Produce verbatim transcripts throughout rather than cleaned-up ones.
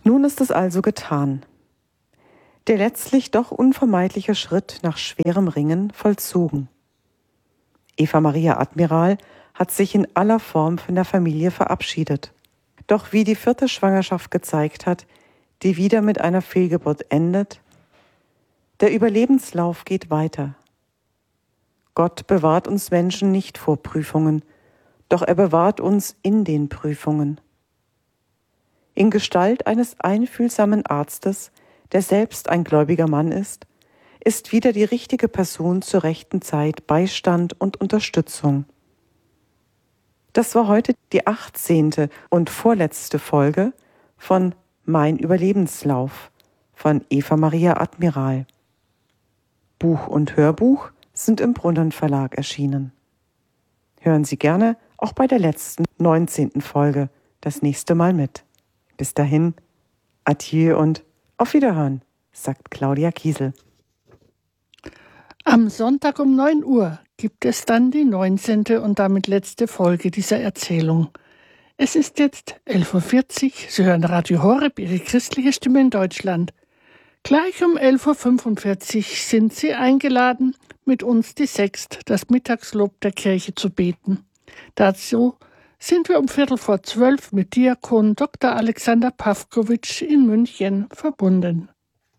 Nun ist es also getan. Der letztlich doch unvermeidliche Schritt nach schwerem Ringen vollzogen. Eva Maria Admiral hat sich in aller Form von der Familie verabschiedet. Doch wie die vierte Schwangerschaft gezeigt hat, die wieder mit einer Fehlgeburt endet, der Überlebenslauf geht weiter. Gott bewahrt uns Menschen nicht vor Prüfungen, doch er bewahrt uns in den Prüfungen. In Gestalt eines einfühlsamen Arztes, der selbst ein gläubiger Mann ist, ist wieder die richtige Person zur rechten Zeit Beistand und Unterstützung. Das war heute die achtzehnte und vorletzte Folge von Mein Überlebenslauf von Eva Maria Admiral. Buch und Hörbuch sind im Brunnen Verlag erschienen. Hören Sie gerne auch bei der letzten, neunzehnten Folge das nächste Mal mit. Bis dahin, adieu und auf Wiederhören, sagt Claudia Kiesel. Am Sonntag um neun Uhr gibt es dann die neunzehnte und damit letzte Folge dieser Erzählung. Es ist jetzt elf Uhr vierzig, Sie hören Radio Horeb, Ihre christliche Stimme in Deutschland. Gleich um elf Uhr fünfundvierzig sind Sie eingeladen, mit uns die Sext, das Mittagslob der Kirche, zu beten. Dazu sind wir um Viertel vor zwölf mit Diakon Doktor Alexander Pawkowitsch in München verbunden.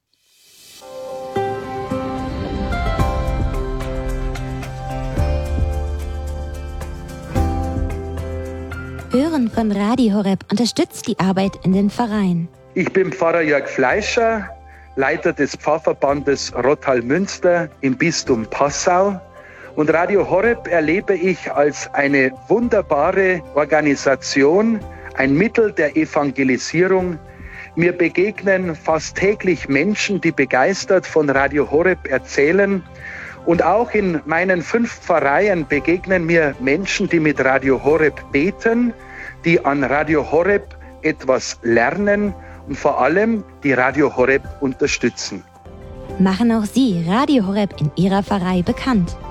Hören von Radio Horeb unterstützt die Arbeit in den Pfarreien. Ich bin Pfarrer Jörg Fleischer, Leiter des Pfarrverbandes Rottal-Münster im Bistum Passau. Und Radio Horeb erlebe ich als eine wunderbare Organisation, ein Mittel der Evangelisierung. Mir begegnen fast täglich Menschen, die begeistert von Radio Horeb erzählen. Und auch in meinen fünf Pfarreien begegnen mir Menschen, die mit Radio Horeb beten, die an Radio Horeb etwas lernen und vor allem die Radio Horeb unterstützen. Machen auch Sie Radio Horeb in Ihrer Pfarrei bekannt.